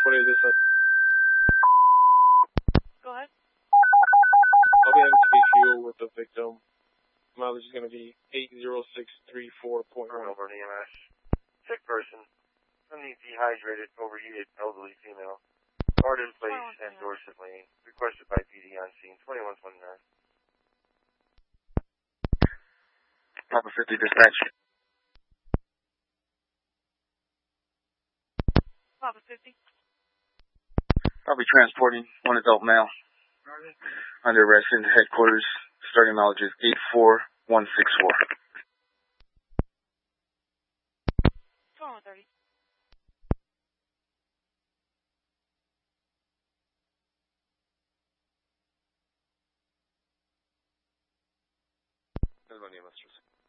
148 this side. Go ahead. I'll be having to with the victim. Mileage is going to be 80634.1. Over an EMS. Sick person. Suddenly dehydrated, overheated, elderly female. Guard in place and Dorset Lane. Requested by PD on scene. 2129. Papa 50 dispatch. Papa 50. I'll be transporting one adult male under arrest into headquarters. Starting mileage is 84164. 2130. That's my name, Mistress.